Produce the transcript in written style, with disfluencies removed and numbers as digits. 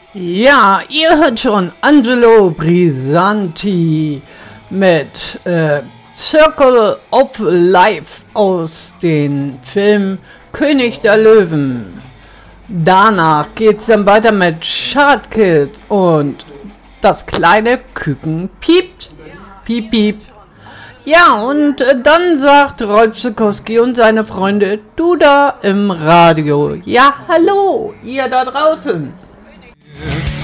Ja, ihr hört schon Angelo Brisanti mit Circle of Life aus dem Film König der Löwen. Danach geht's dann weiter mit Schadkids und das kleine Küken piept. Piep, piep. Ja, und dann sagt Rolf Zukowski und seine Freunde, du da im Radio. Ja, hallo, ihr da draußen.